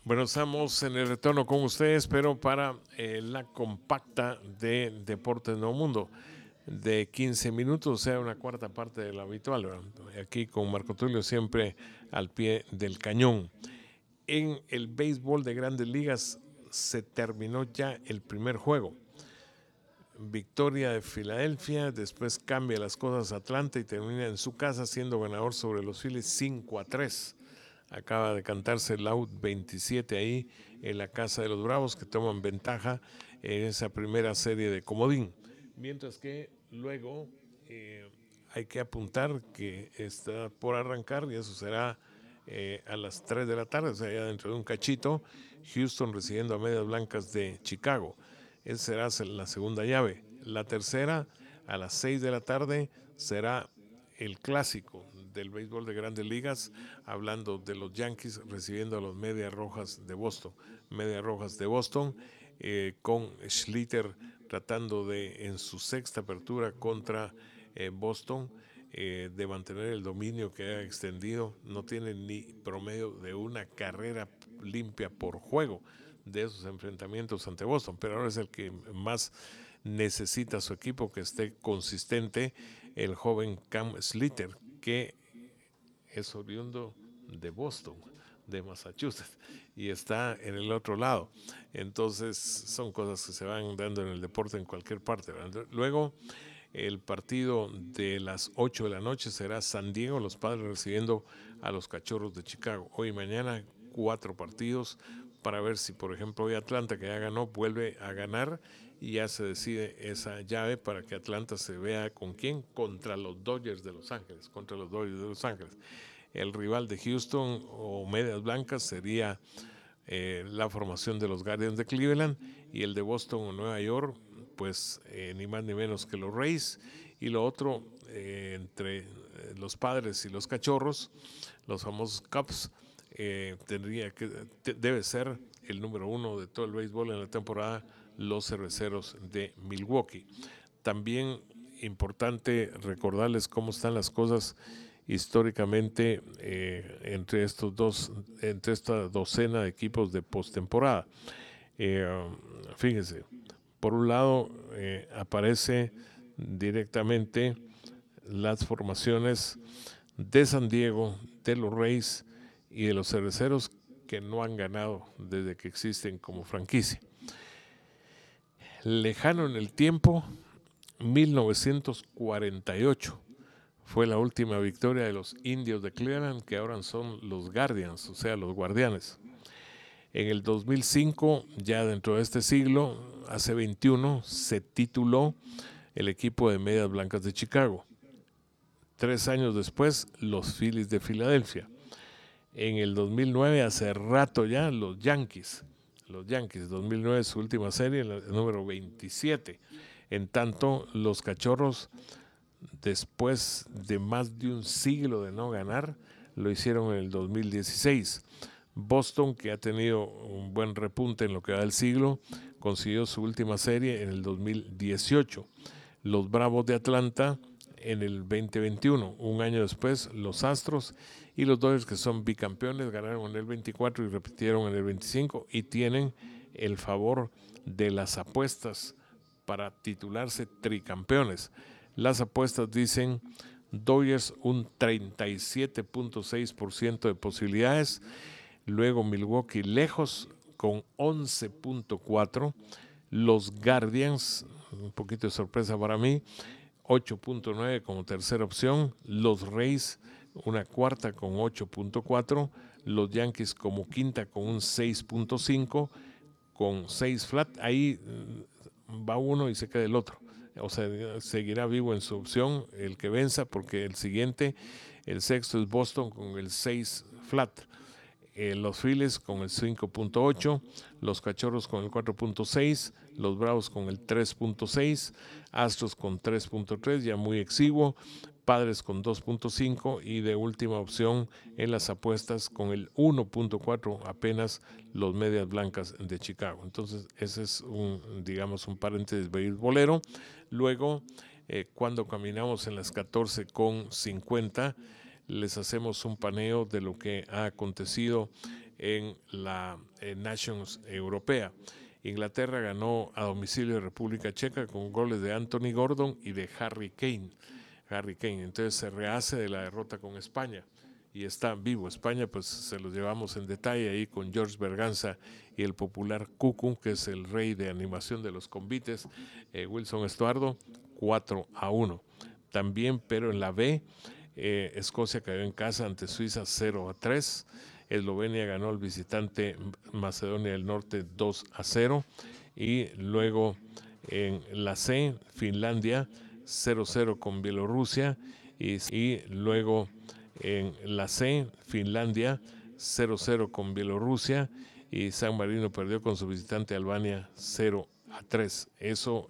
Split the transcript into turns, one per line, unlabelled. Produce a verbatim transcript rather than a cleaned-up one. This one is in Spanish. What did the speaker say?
Bueno, estamos en el retorno con ustedes, pero para eh, la compacta de Deportes Nuevo Mundo de quince minutos, o sea, una cuarta parte de lo habitual, ¿verdad? Aquí con Marco Tulio siempre al pie del cañón. En el béisbol de Grandes Ligas se terminó ya el primer juego. Victoria de Filadelfia, después cambia las cosas Atlanta y termina en su casa siendo ganador sobre los Phillies cinco a tres. Acaba de cantarse el out veintisiete ahí en la casa de los Bravos, que toman ventaja en esa primera serie de comodín. Mientras que luego eh, hay que apuntar que está por arrancar, y eso será eh, a las tres de la tarde, o sea, ya dentro de un cachito, Houston recibiendo a Medias Blancas de Chicago. Esa será la segunda llave. La tercera, a las seis de la tarde, será el clásico del béisbol de Grandes Ligas, hablando de los Yankees recibiendo a los Medias Rojas de Boston. Medias Rojas de Boston, eh, con Schlitter tratando de, en su sexta apertura contra eh, Boston, eh, de mantener el dominio que ha extendido. No tiene ni promedio de una carrera limpia por juego de esos enfrentamientos ante Boston, pero ahora es el que más necesita su equipo que esté consistente, el joven Cam Schlitter, que es oriundo de Boston, de Massachusetts, y está en el otro lado. Entonces son cosas que se van dando en el deporte en cualquier parte. Luego el partido de las ocho de la noche será San Diego, los Padres recibiendo a los Cachorros de Chicago. Hoy y mañana cuatro partidos para ver si, por ejemplo, hoy Atlanta, que ya ganó, vuelve a ganar y ya se decide esa llave para que Atlanta se vea con quién, contra los Dodgers de Los Ángeles, contra los Dodgers de Los Ángeles. El rival de Houston o Medias Blancas sería eh, la formación de los Guardians de Cleveland, y el de Boston o Nueva York, pues eh, ni más ni menos que los Rays. Y lo otro, eh, entre eh, los Padres y los Cachorros, los famosos Cubs, eh, tendría que te, debe ser el número uno de todo el béisbol en la temporada, los Cerveceros de Milwaukee. También importante recordarles cómo están las cosas históricamente eh, entre estos dos, entre esta docena de equipos de postemporada. Eh, fíjense, por un lado eh, aparece directamente las formaciones de San Diego, de los Rays y de los Cerveceros, que no han ganado desde que existen como franquicia. Lejano en el tiempo, mil novecientos cuarenta y ocho fue la última victoria de los Indios de Cleveland, que ahora son los Guardians, o sea, los Guardianes. En el dos mil cinco, ya dentro de este siglo, hace veintiuno, se tituló el equipo de Medias Blancas de Chicago. Tres años después, los Phillies de Filadelfia. En el dos mil nueve, hace rato ya, los Yankees. Los Yankees, dos mil nueve, su última serie, el número veintisiete. En tanto, los Cachorros, después de más de un siglo de no ganar, lo hicieron en el dos mil dieciséis. Boston, que ha tenido un buen repunte en lo que va del siglo, consiguió su última serie en el dos mil dieciocho. Los Bravos de Atlanta en el veinte veintiuno. Un año después, los Astros y los Dodgers, que son bicampeones, ganaron en el veinticuatro y repitieron en el veinticinco, y tienen el favor de las apuestas para titularse tricampeones. Las apuestas dicen Dodgers un treinta y siete punto seis por ciento de posibilidades, luego Milwaukee lejos con once punto cuatro, los Guardians, un poquito de sorpresa para mí, ocho punto nueve como tercera opción, los Rays una cuarta con ocho punto cuatro, los Yankees como quinta con un seis punto cinco, con seis flat, ahí va uno y se queda el otro. O sea, seguirá vivo en su opción el que venza, porque el siguiente, el sexto, es Boston con el seis flat. Eh, los Phillies con el cinco punto ocho, los Cachorros con el cuatro punto seis, los Bravos con el tres punto seis, Astros con tres punto tres, ya muy exiguo, Padres con dos punto cinco, y de última opción en las apuestas con el uno punto cuatro apenas los Medias Blancas de Chicago. Entonces ese es un, digamos, un paréntesis beisbolero. Luego, eh, cuando caminamos en las catorce con cincuenta, les hacemos un paneo de lo que ha acontecido en la eh, Nations Europea. Inglaterra ganó a domicilio de República Checa con goles de Anthony Gordon y de Harry Kane. Harry Kane. Entonces se rehace de la derrota con España y está vivo. España, pues se los llevamos en detalle ahí con George Berganza y el popular Cucu, que es el rey de animación de los convites, eh, Wilson Estuardo, cuatro a uno. También, pero en la B, eh, Escocia cayó en casa ante Suiza cero a tres. Eslovenia ganó al visitante Macedonia del Norte dos a cero. Y luego en la C, Finlandia cero cero con Bielorrusia. Y, y luego en la C, Finlandia cero cero con Bielorrusia. Y San Marino perdió con su visitante Albania cero a tres. Eso